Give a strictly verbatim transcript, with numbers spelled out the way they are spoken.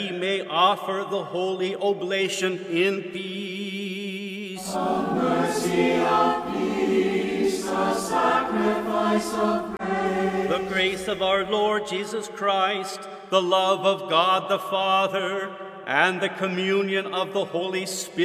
we may offer the holy oblation in peace. Of mercy, of peace, the sacrifice of praise. The grace of our Lord Jesus Christ, the love of God the Father, and the communion of the Holy Spirit